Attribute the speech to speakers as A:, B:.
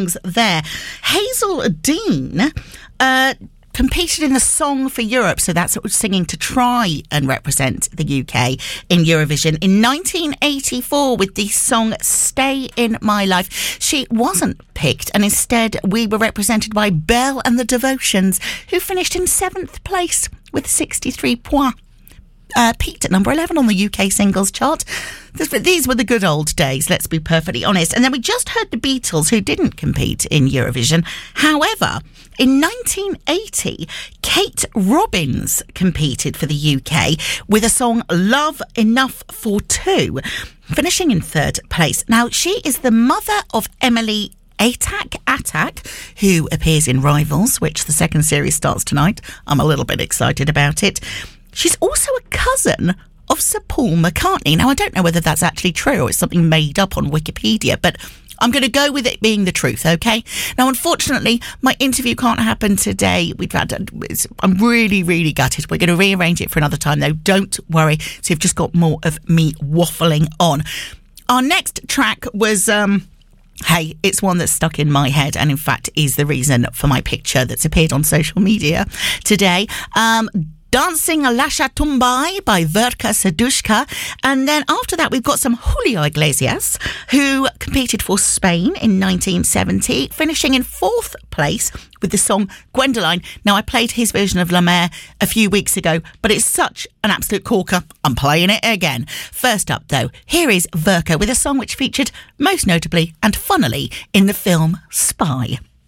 A: songs there. Hazel Dean competed in the Song for Europe, so that's singing to try and represent the UK in Eurovision in 1984 with the song Stay in My Life. She wasn't picked, and instead we were represented by Belle and the Devotions, who finished in 7th place with 63 points. Peaked at number 11 on the UK singles chart. These were the good old days, let's be perfectly honest. And then we just heard the Beatles, who didn't compete in Eurovision. However, in 1980, Kate Robbins competed for the UK with a song Love Enough for Two, finishing in 3rd place. Now, she is the mother of Emily Attack, who appears in Rivals, which the second series starts tonight. I'm a little bit excited about it. She's also a cousin of Sir Paul McCartney. Now, I don't know whether that's actually true or it's something made up on Wikipedia, but I'm going to go with it being the truth, okay? Now, unfortunately, my interview can't happen today. I'm really, really gutted. We're going to rearrange it for another time, though. Don't worry. So you've just got more of me waffling on. Our next track was... Hey, it's one that's stuck in my head and in fact is the reason for my picture that's appeared on social media today. Dancing Lascia Tumbai by Verka Serdushka. And then after that, we've got some Julio Iglesias, who competed for Spain in 1970, finishing in 4th place with the song Gwendoline. Now, I played his version of La Mer a few weeks ago, but it's such an absolute corker. I'm playing it again. First up, though, here is Verka with a song which featured most notably and funnily in the film Spy.